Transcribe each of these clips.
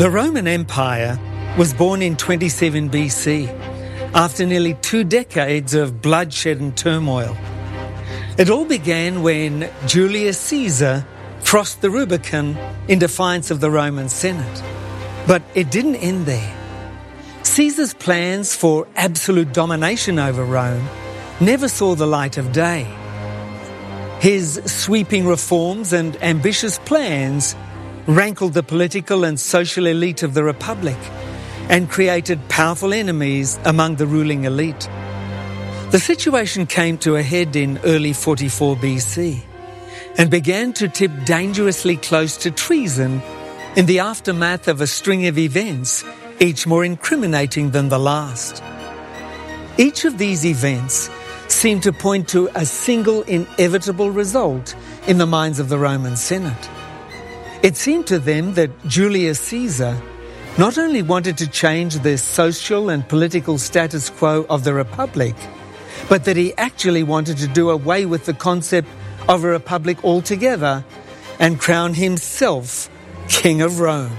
The Roman Empire was born in 27 BC, after nearly 2 decades of bloodshed and turmoil. It all began when Julius Caesar crossed the Rubicon in defiance of the Roman Senate. But it didn't end there. Caesar's plans for absolute domination over Rome never saw the light of day. His sweeping reforms and ambitious plans rankled the political and social elite of the Republic and created powerful enemies among the ruling elite. The situation came to a head in early 44 BC and began to tip dangerously close to treason in the aftermath of a string of events, each more incriminating than the last. Each of these events seemed to point to a single inevitable result in the minds of the Roman Senate. It seemed to them that Julius Caesar not only wanted to change the social and political status quo of the Republic, but that he actually wanted to do away with the concept of a republic altogether and crown himself King of Rome.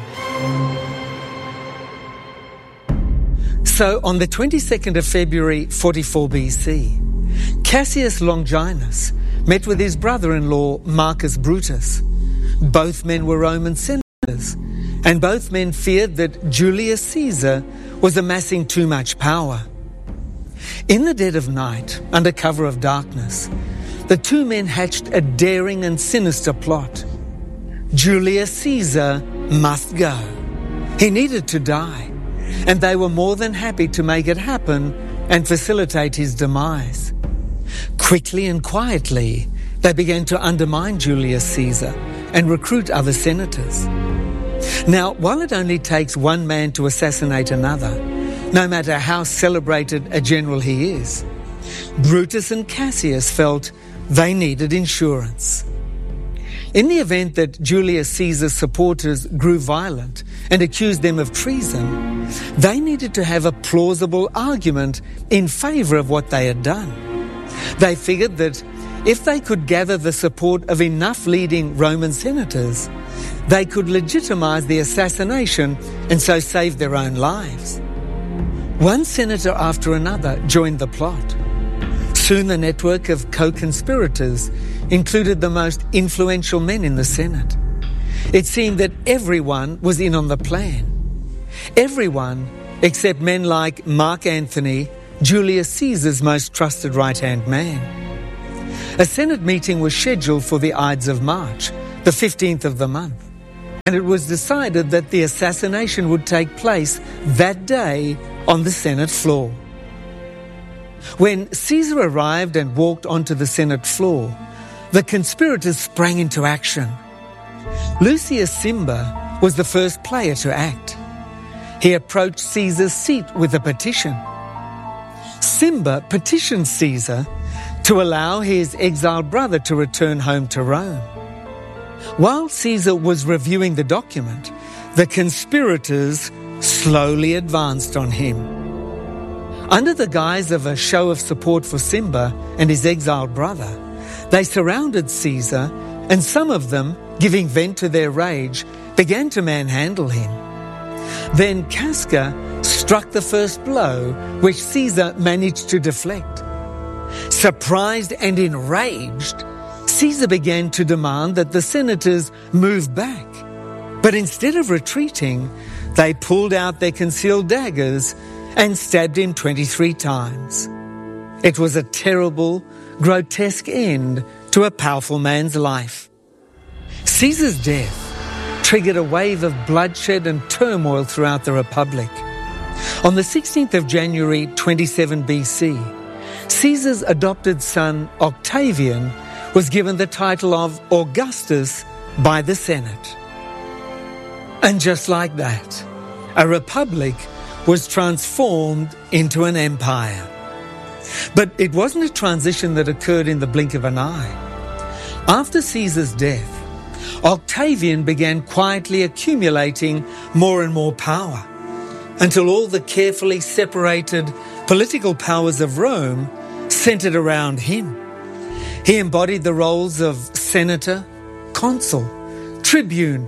So on the 22nd of February 44 BC, Cassius Longinus met with his brother-in-law Marcus Brutus. Both men were Roman senators, and both men feared that Julius Caesar was amassing too much power. In the dead of night, under cover of darkness, the two men hatched a daring and sinister plot. Julius Caesar must go. He needed to die, and they were more than happy to make it happen and facilitate his demise. Quickly and quietly, they began to undermine Julius Caesar and recruit other senators. Now, while it only takes one man to assassinate another, no matter how celebrated a general he is, Brutus and Cassius felt they needed insurance. In the event that Julius Caesar's supporters grew violent and accused them of treason, they needed to have a plausible argument in favour of what they had done. They figured that if they could gather the support of enough leading Roman senators, they could legitimize the assassination and so save their own lives. One senator after another joined the plot. Soon the network of co-conspirators included the most influential men in the Senate. It seemed that everyone was in on the plan. Everyone except men like Mark Antony, Julius Caesar's most trusted right-hand man. A Senate meeting was scheduled for the Ides of March, the 15th of the month, and it was decided that the assassination would take place that day on the Senate floor. When Caesar arrived and walked onto the Senate floor, the conspirators sprang into action. Lucius Cimber was the first player to act. He approached Caesar's seat with a petition. Cimber petitioned Caesar to allow his exiled brother to return home to Rome. While Caesar was reviewing the document, the conspirators slowly advanced on him. Under the guise of a show of support for Cimber and his exiled brother, they surrounded Caesar, and some of them, giving vent to their rage, began to manhandle him. Then Casca struck the first blow, which Caesar managed to deflect. Surprised and enraged, Caesar began to demand that the senators move back. But instead of retreating, they pulled out their concealed daggers and stabbed him 23 times. It was a terrible, grotesque end to a powerful man's life. Caesar's death triggered a wave of bloodshed and turmoil throughout the Republic. On the 16th of January 27 BC, Caesar's adopted son Octavian was given the title of Augustus by the Senate. And just like that, a republic was transformed into an empire. But it wasn't a transition that occurred in the blink of an eye. After Caesar's death, Octavian began quietly accumulating more and more power, until all the carefully separated political powers of Rome centered around him. He embodied the roles of senator, consul, tribune,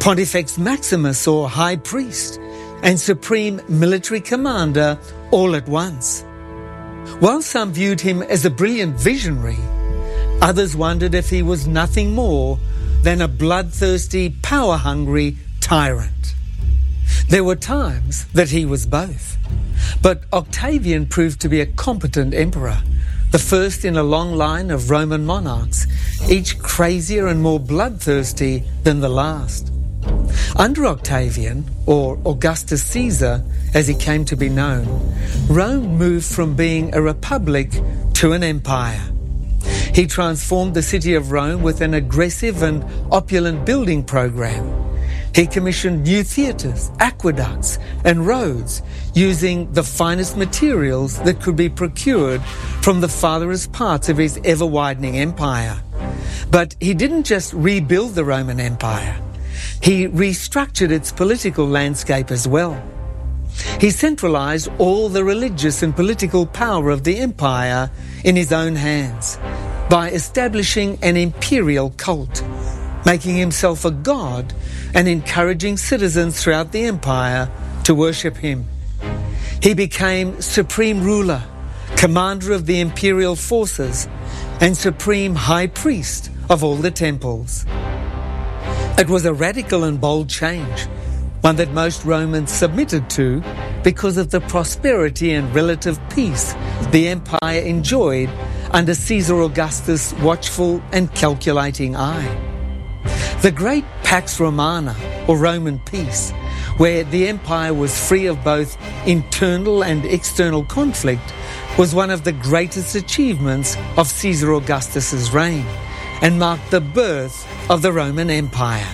Pontifex Maximus or High Priest, and Supreme Military Commander all at once. While some viewed him as a brilliant visionary, others wondered if he was nothing more than a bloodthirsty, power-hungry tyrant. There were times that he was both. But Octavian proved to be a competent emperor, the first in a long line of Roman monarchs, each crazier and more bloodthirsty than the last. Under Octavian, or Augustus Caesar, as he came to be known, Rome moved from being a republic to an empire. He transformed the city of Rome with an aggressive and opulent building program. He commissioned new theatres, aqueducts, and roads using the finest materials that could be procured from the farthest parts of his ever-widening empire. But he didn't just rebuild the Roman Empire. He restructured its political landscape as well. He centralized all the religious and political power of the empire in his own hands by establishing an imperial cult, making himself a god and encouraging citizens throughout the empire to worship him. He became supreme ruler, commander of the imperial forces, and supreme high priest of all the temples. It was a radical and bold change, one that most Romans submitted to because of the prosperity and relative peace the empire enjoyed under Caesar Augustus' watchful and calculating eye. The great Pax Romana, or Roman peace, where the empire was free of both internal and external conflict, was one of the greatest achievements of Caesar Augustus' reign and marked the birth of the Roman Empire.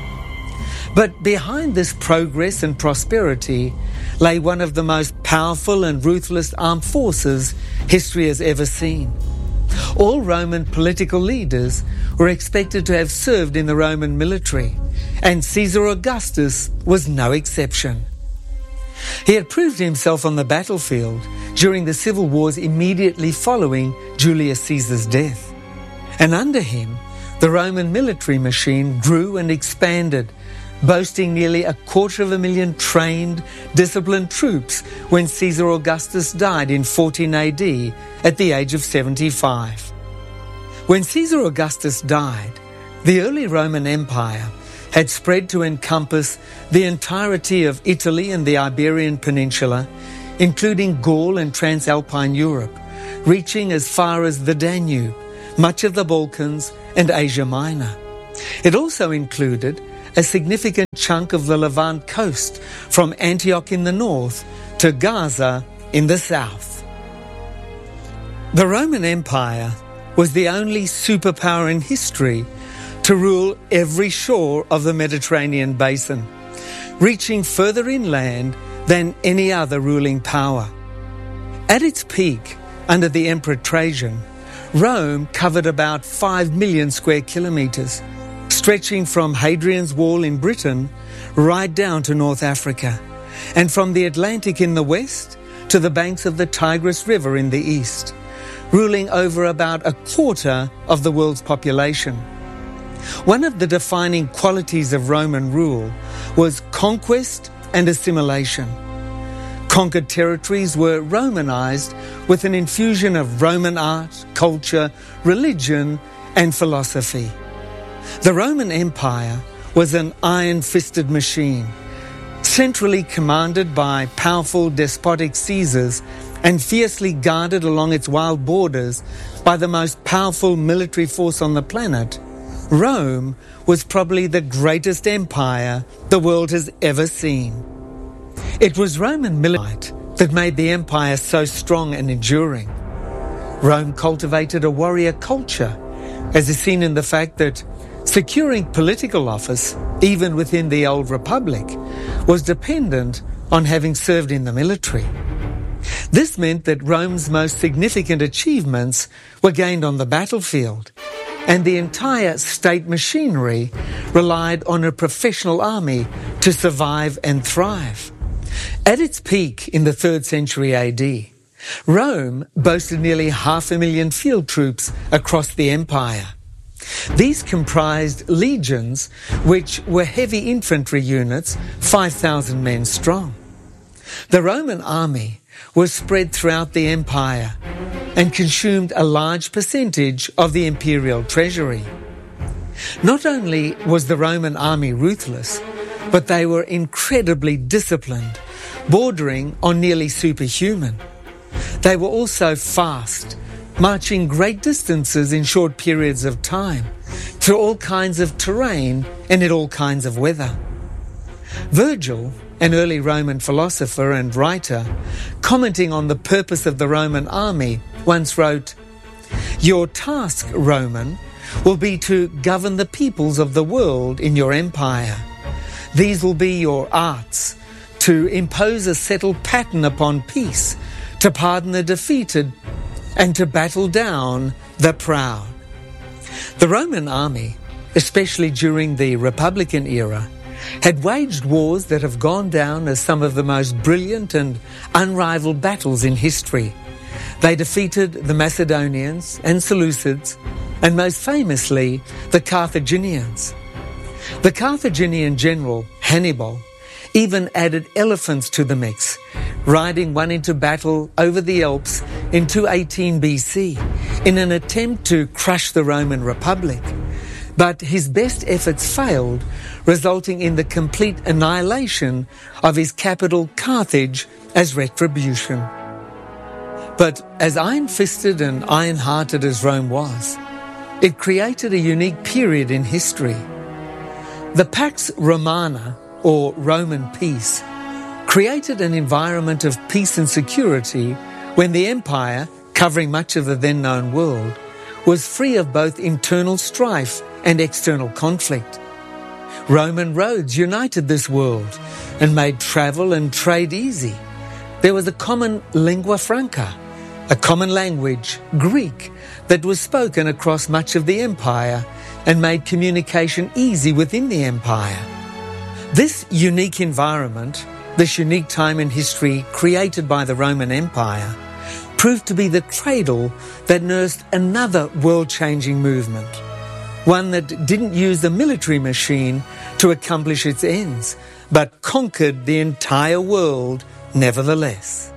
But behind this progress and prosperity lay one of the most powerful and ruthless armed forces history has ever seen. All Roman political leaders were expected to have served in the Roman military, and Caesar Augustus was no exception. He had proved himself on the battlefield during the civil wars immediately following Julius Caesar's death. And under him, the Roman military machine grew and expanded, boasting nearly 250,000 trained, disciplined troops when Caesar Augustus died in 14 AD at the age of 75. When Caesar Augustus died, the early Roman Empire had spread to encompass the entirety of Italy and the Iberian Peninsula, including Gaul and Transalpine Europe, reaching as far as the Danube, much of the Balkans and Asia Minor. It also included a significant chunk of the Levant coast from Antioch in the north to Gaza in the south. The Roman Empire was the only superpower in history to rule every shore of the Mediterranean basin, reaching further inland than any other ruling power. At its peak, under the Emperor Trajan, Rome covered about 5 million square kilometres, stretching from Hadrian's Wall in Britain right down to North Africa, and from the Atlantic in the west to the banks of the Tigris River in the east, ruling over about a quarter of the world's population. One of the defining qualities of Roman rule was conquest and assimilation. Conquered territories were Romanized with an infusion of Roman art, culture, religion, and philosophy. The Roman Empire was an iron-fisted machine, centrally commanded by powerful despotic Caesars and fiercely guarded along its wild borders by the most powerful military force on the planet. Rome was probably the greatest empire the world has ever seen. It was Roman military that made the empire so strong and enduring. Rome cultivated a warrior culture, as is seen in the fact that securing political office, even within the old republic, was dependent on having served in the military. This meant that Rome's most significant achievements were gained on the battlefield, and the entire state machinery relied on a professional army to survive and thrive. At its peak in the 3rd century AD, Rome boasted nearly 500,000 field troops across the empire. These comprised legions, which were heavy infantry units, 5,000 men strong. The Roman army was spread throughout the empire and consumed a large percentage of the imperial treasury. Not only was the Roman army ruthless, but they were incredibly disciplined, bordering on nearly superhuman. They were also fast, marching great distances in short periods of time, through all kinds of terrain and in all kinds of weather. Virgil, an early Roman philosopher and writer, commenting on the purpose of the Roman army, once wrote, "Your task, Roman, will be to govern the peoples of the world in your empire. These will be your arts, to impose a settled pattern upon peace, to pardon the defeated, and to battle down the proud." The Roman army, especially during the Republican era, had waged wars that have gone down as some of the most brilliant and unrivaled battles in history. They defeated the Macedonians and Seleucids, and most famously, the Carthaginians. The Carthaginian general, Hannibal, even added elephants to the mix, riding one into battle over the Alps in 218 BC in an attempt to crush the Roman Republic. But his best efforts failed, resulting in the complete annihilation of his capital Carthage as retribution. But as iron-fisted and iron-hearted as Rome was, it created a unique period in history. The Pax Romana, or Roman peace, created an environment of peace and security when the empire, covering much of the then-known world, was free of both internal strife and external conflict. Roman roads united this world and made travel and trade easy. There was a common lingua franca, a common language, Greek, that was spoken across much of the empire and made communication easy within the empire. This unique environment, this unique time in history created by the Roman Empire, proved to be the cradle that nursed another world-changing movement, one that didn't use the military machine to accomplish its ends, but conquered the entire world nevertheless.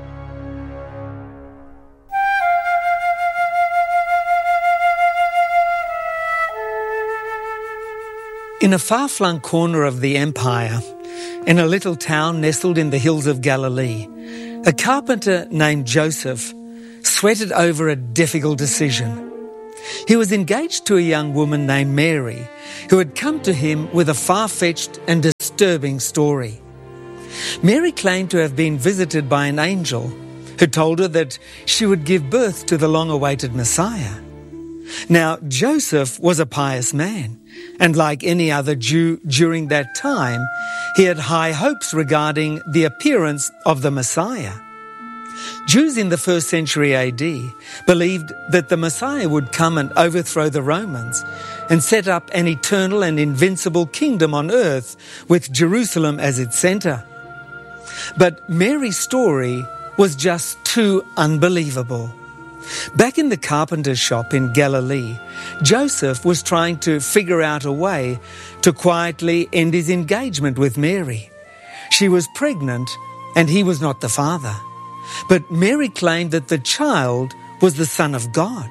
In a far-flung corner of the empire, in a little town nestled in the hills of Galilee, a carpenter named Joseph sweated over a difficult decision. He was engaged to a young woman named Mary, who had come to him with a far-fetched and disturbing story. Mary claimed to have been visited by an angel who told her that she would give birth to the long-awaited Messiah. Now, Joseph was a pious man, and like any other Jew during that time, he had high hopes regarding the appearance of the Messiah. Jews in the 1st century AD believed that the Messiah would come and overthrow the Romans and set up an eternal and invincible kingdom on earth with Jerusalem as its center. But Mary's story was just too unbelievable. Back in the carpenter's shop in Galilee, Joseph was trying to figure out a way to quietly end his engagement with Mary. She was pregnant and he was not the father. But Mary claimed that the child was the Son of God.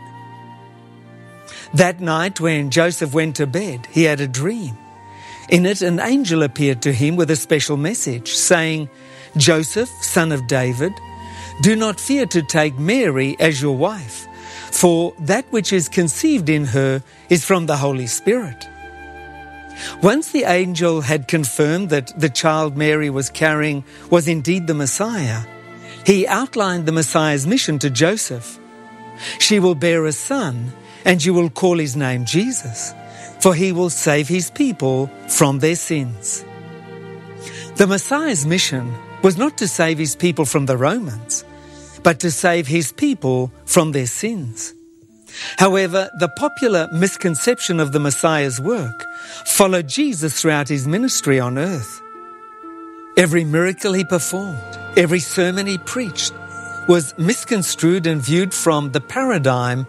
That night when Joseph went to bed, he had a dream. In it, an angel appeared to him with a special message saying, "Joseph, son of David, do not fear to take Mary as your wife, for that which is conceived in her is from the Holy Spirit." Once the angel had confirmed that the child Mary was carrying was indeed the Messiah, he outlined the Messiah's mission to Joseph. "She will bear a son, and you will call his name Jesus, for he will save his people from their sins." The Messiah's mission was not to save his people from the Romans, but to save his people from their sins. However, the popular misconception of the Messiah's work followed Jesus throughout his ministry on earth. Every miracle he performed, every sermon he preached, was misconstrued and viewed from the paradigm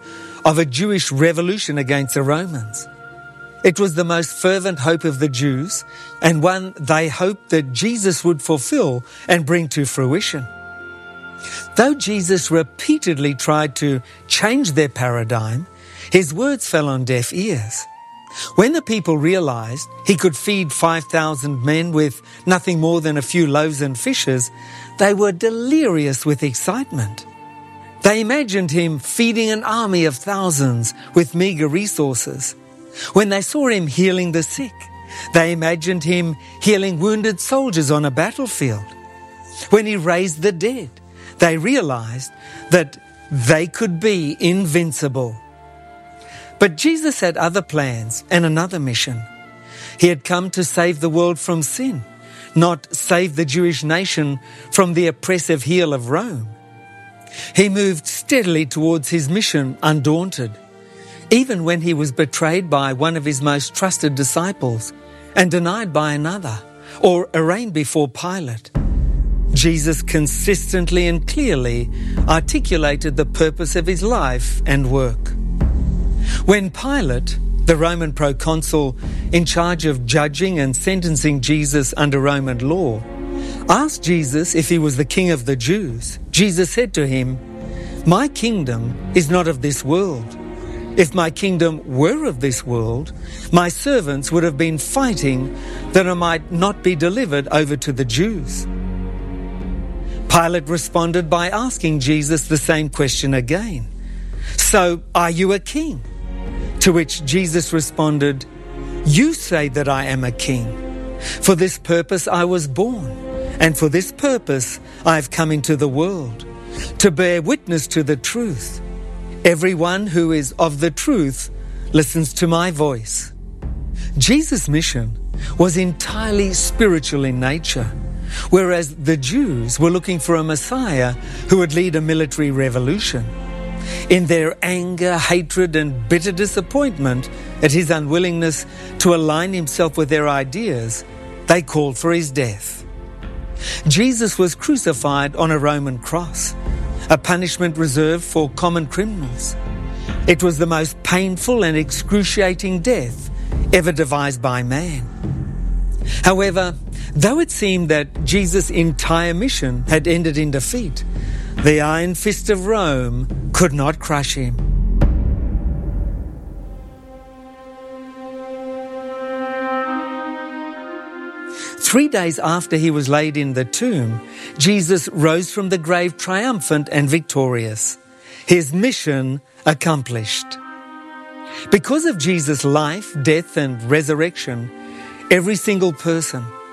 of a Jewish revolution against the Romans. It was the most fervent hope of the Jews, and one they hoped that Jesus would fulfill and bring to fruition. Though Jesus repeatedly tried to change their paradigm, his words fell on deaf ears. When the people realized he could feed 5,000 men with nothing more than a few loaves and fishes, they were delirious with excitement. They imagined him feeding an army of thousands with meager resources. When they saw him healing the sick, they imagined him healing wounded soldiers on a battlefield. When he raised the dead, they realized that they could be invincible. But Jesus had other plans and another mission. He had come to save the world from sin, not save the Jewish nation from the oppressive heel of Rome. He moved steadily towards his mission undaunted, even when he was betrayed by one of his most trusted disciples and denied by another, or arraigned before Pilate. Jesus consistently and clearly articulated the purpose of his life and work. When Pilate, the Roman proconsul in charge of judging and sentencing Jesus under Roman law, asked Jesus if he was the king of the Jews, Jesus said to him, "My kingdom is not of this world. If my kingdom were of this world, my servants would have been fighting that I might not be delivered over to the Jews." Pilate responded by asking Jesus the same question again. "So, are you a king?" To which Jesus responded, "You say that I am a king. For this purpose I was born, and for this purpose I have come into the world, to bear witness to the truth. Everyone who is of the truth listens to my voice." Jesus' mission was entirely spiritual in nature, whereas the Jews were looking for a Messiah who would lead a military revolution. In their anger, hatred, and bitter disappointment at his unwillingness to align himself with their ideas, they called for his death. Jesus was crucified on a Roman cross, a punishment reserved for common criminals. It was the most painful and excruciating death ever devised by man. However, though it seemed that Jesus' entire mission had ended in defeat, the iron fist of Rome could not crush him. Three days after he was laid in the tomb, Jesus rose from the grave triumphant and victorious. His mission accomplished. Because of Jesus' life, death, and resurrection, every single person,